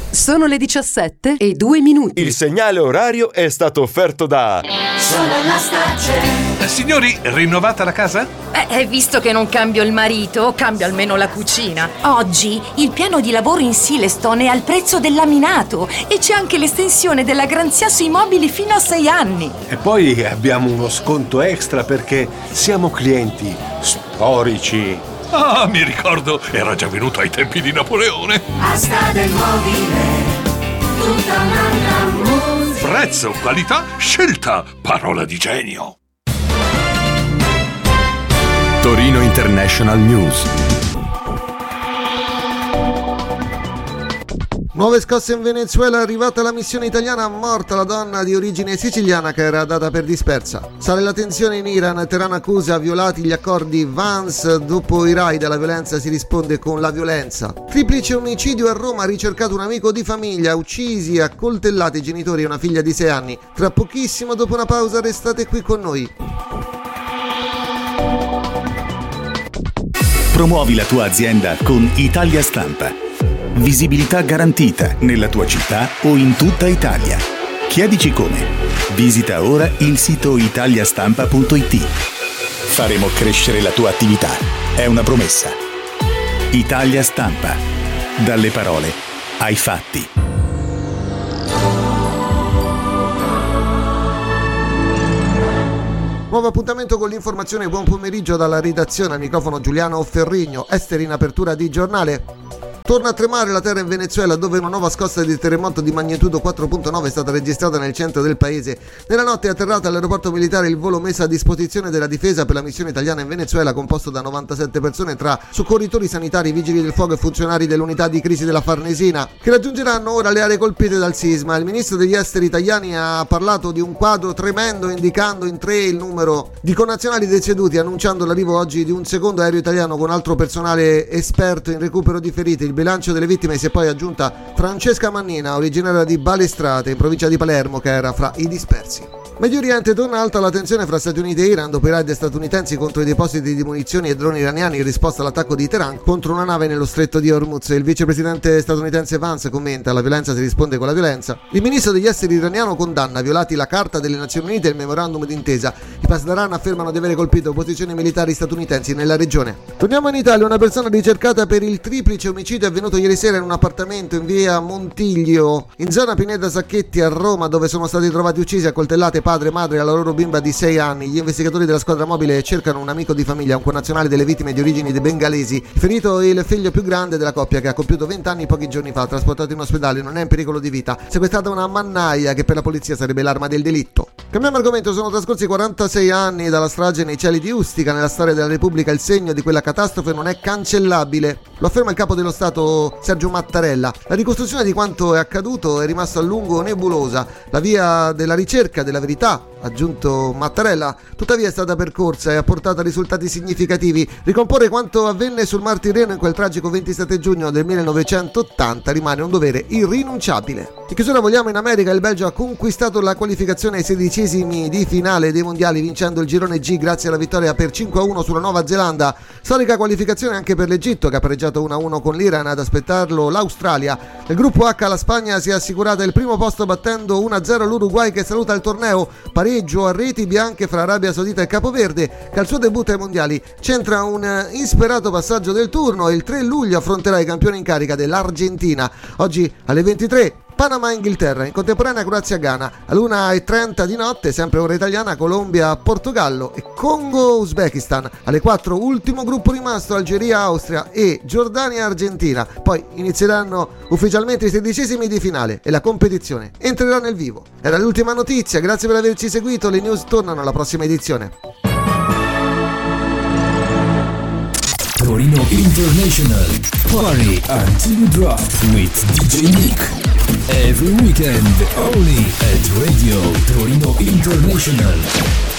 Sono le 17:02. Il segnale orario è stato offerto da Solar Starcell. Signori, rinnovata la casa? Visto che non cambio il marito, cambio almeno la cucina. Oggi il piano di lavoro in Silestone è al prezzo del laminato e c'è anche l'estensione della garanzia sui mobili fino a 6 anni. E poi abbiamo uno sconto extra perché siamo clienti storici. Ah, mi ricordo, era già venuto ai tempi di Napoleone. Asta del mobile, tutta un'altra musica. Prezzo, qualità, scelta, parola di genio. Torino International News. Nuove scosse in Venezuela, è arrivata la missione italiana, morta la donna di origine siciliana che era data per dispersa. Sale la tensione in Iran, Teheran accusa violati gli accordi Vance, dopo i raid alla violenza si risponde con la violenza. Triplice omicidio a Roma, ricercato un amico di famiglia, uccisi e accoltellati i genitori e una figlia di 6 anni. Tra pochissimo, dopo una pausa, restate qui con noi. Promuovi la tua azienda con Italia Stampa. Visibilità garantita nella tua città o in tutta Italia. Chiedici come. Visita ora il sito italiastampa.it. Faremo crescere la tua attività. È una promessa. Italia Stampa. Dalle parole ai fatti. Nuovo appuntamento con l'informazione, buon pomeriggio dalla redazione, al microfono Giuliano Ferrigno. Esteri in apertura di giornale. Torna a tremare la terra in Venezuela, dove una nuova scossa di terremoto di magnitudo 4.9 è stata registrata nel centro del paese. Nella notte è atterrato all'aeroporto militare il volo messo a disposizione della difesa per la missione italiana in Venezuela, composto da 97 persone tra soccorritori sanitari, vigili del fuoco e funzionari dell'unità di crisi della Farnesina, che raggiungeranno ora le aree colpite dal sisma. Il ministro degli esteri italiani ha parlato di un quadro tremendo, indicando in 3 il numero di connazionali deceduti, annunciando l'arrivo oggi di un secondo aereo italiano con altro personale esperto in recupero di feriti. Il bilancio delle vittime si è poi aggiunta Francesca Mannina, originaria di Balestrate, in provincia di Palermo, che era fra i dispersi. Medio Oriente, torna alta la tensione fra Stati Uniti e Iran dopo i raid statunitensi contro i depositi di munizioni e droni iraniani in risposta all'attacco di Teheran contro una nave nello stretto di Hormuz. Il vicepresidente statunitense Vance commenta: la violenza si risponde con la violenza. Il ministro degli esteri iraniano condanna violati la Carta delle Nazioni Unite e il memorandum d'intesa. I Pasdaran affermano di aver colpito posizioni militari statunitensi nella regione. Torniamo in Italia, una persona ricercata per il triplice omicidio avvenuto ieri sera in un appartamento in via Montiglio, in zona Pineta Sacchetti a Roma, dove sono stati trovati uccisi a coltellate padre e madre e la loro bimba di 6 anni. Gli investigatori della squadra mobile cercano un amico di famiglia, un connazionale delle vittime di origini bengalesi. Il ferito è il figlio più grande della coppia, che ha compiuto 20 anni pochi giorni fa, trasportato in ospedale, non è in pericolo di vita. Sequestrata una mannaia che per la polizia sarebbe l'arma del delitto. Cambiamo argomento, sono trascorsi 46 anni dalla strage nei cieli di Ustica. Nella storia della Repubblica il segno di quella catastrofe non è cancellabile, lo afferma il capo dello Stato Sergio Mattarella. La ricostruzione di quanto è accaduto è rimasta a lungo nebulosa. La via della ricerca della verità, aggiunto Mattarella, tuttavia è stata percorsa e ha portato a risultati significativi. Ricomporre quanto avvenne sul Mar Tirreno in quel tragico 27 giugno del 1980 rimane un dovere irrinunciabile. In chiusura vogliamo in America, il Belgio ha conquistato la qualificazione ai 16esimi di finale dei mondiali, vincendo il girone G grazie alla vittoria per 5-1 sulla Nuova Zelanda. Storica qualificazione anche per l'Egitto, che ha pareggiato 1-1 con l'Iran, ad aspettarlo l'Australia. Nel gruppo H la Spagna si è assicurata il primo posto battendo 1-0 l'Uruguay, che saluta il torneo. Pareggio a reti bianche fra Arabia Saudita e Capoverde, che al suo debutto ai mondiali centra un insperato passaggio del turno e il 3 luglio affronterà i campioni in carica dell'Argentina. Oggi alle 23 Panama-Inghilterra, in contemporanea Croazia-Ghana, all'1:30 di notte, sempre ora italiana, Colombia-Portogallo e Congo-Uzbekistan. Alle 4 ultimo gruppo rimasto, Algeria-Austria e Giordania-Argentina. Poi inizieranno ufficialmente i 16esimi di finale e la competizione entrerà nel vivo. Era l'ultima notizia, grazie per averci seguito, le news tornano alla prossima edizione. Torino International, party until you drop with DJ Nick. Every weekend only at Radio Torino International.